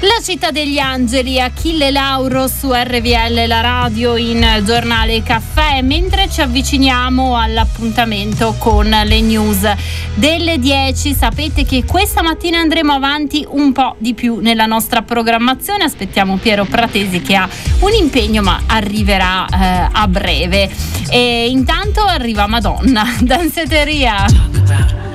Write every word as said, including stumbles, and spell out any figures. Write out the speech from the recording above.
La città degli angeli, Achille Lauro su R V L, la radio, in giornale caffè, mentre ci avviciniamo all'appuntamento con le news delle dieci. Sapete che questa mattina andremo avanti un po' di più nella nostra programmazione, aspettiamo Piero Pratesi che ha un impegno ma arriverà eh, a breve. E intanto arriva Madonna, Danceteria.